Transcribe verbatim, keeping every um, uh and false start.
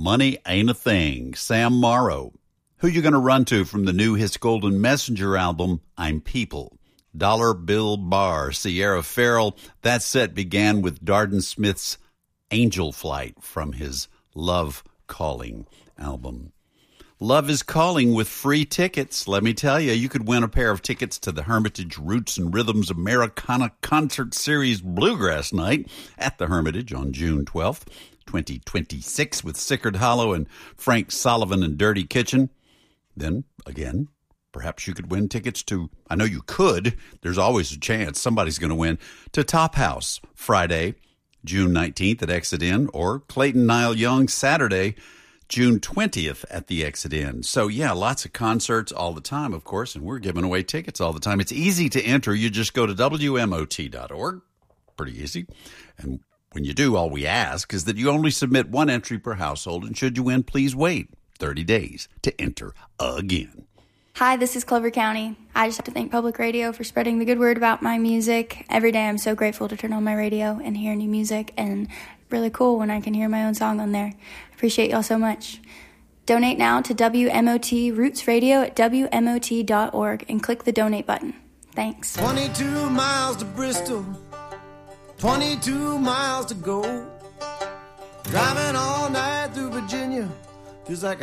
Money Ain't a Thing, Sam Morrow. Who you going to run to from the new His Golden Messenger album, I'm People? Dollar Bill Barr, Sierra Farrell. That set began with Darden Smith's Angel Flight from his Love Calling album. Love is Calling with free tickets. Let me tell you, you could win a pair of tickets to the Hermitage Roots and Rhythms Americana Concert Series Bluegrass Night at the Hermitage on June twelfth, twenty twenty-six with Sickard Hollow and Frank Sullivan and Dirty Kitchen. Then, again, perhaps you could win tickets to, I know you could, there's always a chance somebody's going to win, to Top House Friday, June nineteenth at Exit Inn, or Clayton Nile Young Saturday, June twentieth at the Exit Inn. So, yeah, lots of concerts all the time, of course, and we're giving away tickets all the time. It's easy to enter. You just go to W M O T dot org. Pretty easy. And when you do, all we ask is that you only submit one entry per household, and should you win, please wait thirty days to enter again. Hi, this is Clover County. I just have to thank Public Radio for spreading the good word about my music. Every day I'm so grateful to turn on my radio and hear new music, and really cool when I can hear my own song on there. Appreciate y'all so much. Donate now to W M O T Roots Radio at W M O T dot org and click the donate button. Thanks. twenty-two miles to Bristol, twenty-two miles to go. Driving all night through Virginia, feels like